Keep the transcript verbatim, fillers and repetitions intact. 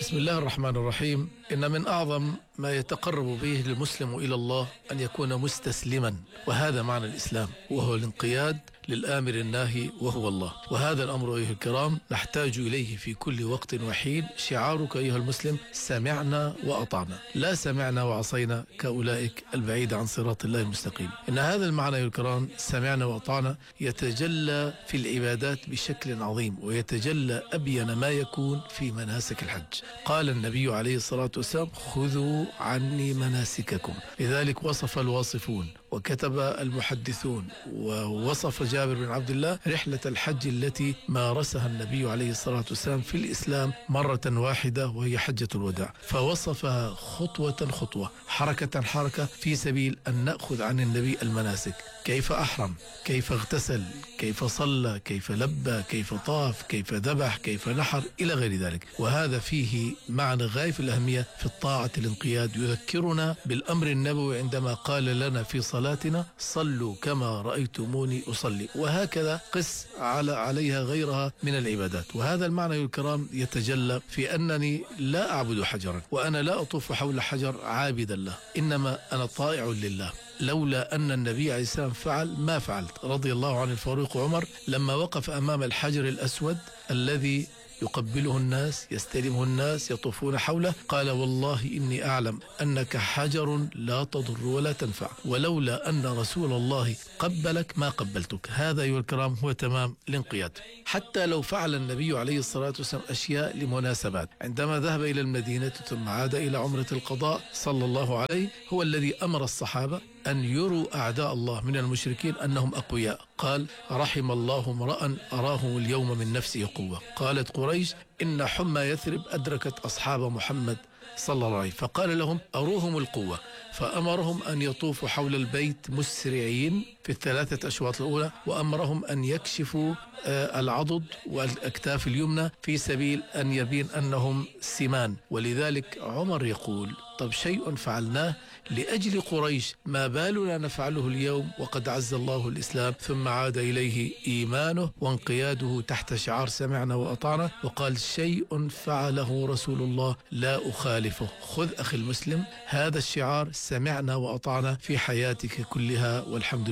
بسم الله الرحمن الرحيم. إن من أعظم ما يتقرب به المسلم إلى الله أن يكون مستسلما، وهذا معنى الإسلام، وهو الانقياد للآمر الناهي وهو الله. وهذا الأمر أيها الكرام نحتاج إليه في كل وقت وحين. شعارك أيها المسلم سمعنا وأطعنا، لا سمعنا وعصينا كأولئك البعيد عن صراط الله المستقيم. إن هذا المعنى أيها الكرام سمعنا وأطعنا يتجلى في العبادات بشكل عظيم، ويتجلى أبين ما يكون في مناسك الحج. قال النبي عليه الصلاة والسلام: خذوا عني مناسككم. لذلك وصف الواصفون وكتب المحدثون ووصف جابر بن عبد الله رحلة الحج التي مارسها النبي عليه الصلاة والسلام في الإسلام مرة واحدة، وهي حجة الوداع، فوصفها خطوة خطوة، حركة حركة، في سبيل أن نأخذ عن النبي المناسك: كيف أحرم، كيف اغتسل، كيف صلى، كيف لبى، كيف طاف، كيف ذبح، كيف نحر، إلى غير ذلك. وهذا فيه معنى غاية في الأهمية في الطاعة الانقياد، يذكرنا بالأمر النبوي عندما قال لنا في صلاتنا: صلوا كما رأيتموني أصلي. وهكذا قس على عليها غيرها من العبادات. وهذا المعنى يا الكرام يتجلى في أنني لا أعبد حجرا، وأنا لا أطوف حول حجر عابدا له، إنما أنا طائع لله. لولا أن النبي عليه السلام فعل ما فعلت. رضي الله عن الفاروق عمر لما وقف أمام الحجر الأسود الذي يقبله الناس، يستلمه الناس، يطوفون حوله، قال: والله إني أعلم أنك حجر لا تضر ولا تنفع، ولولا أن رسول الله قبلك ما قبلتك. هذا أيها الكرام هو تمام الانقياد. حتى لو فعل النبي عليه الصلاة والسلام أشياء لمناسبات، عندما ذهب إلى المدينة ثم عاد إلى عمرة القضاء صلى الله عليه، هو الذي أمر الصحابة أن يروا أعداء الله من المشركين أنهم أقوياء. قال: رحم الله امرأ أراهم اليوم من نفسه قوة. قالت قريش: إن حمى يثرب أدركت أصحاب محمد صلى الله عليه، فقال لهم: أروهم القوة. فأمرهم أن يطوفوا حول البيت مسرعين في الثلاثة أشواط الأولى، وأمرهم أن يكشفوا العضد والأكتاف اليمنى في سبيل أن يبين أنهم سمان. ولذلك عمر يقول: طب شيء فعلناه لأجل قريش، ما بالنا نفعله اليوم وقد عز الله الإسلام؟ ثم عاد إليه إيمانه وانقياده تحت شعار سمعنا وأطعنا، وقال: شيء فعله رسول الله لا أخالفه. خذ أخي المسلم هذا الشعار سمعنا وأطعنا في حياتك كلها، والحمد لله.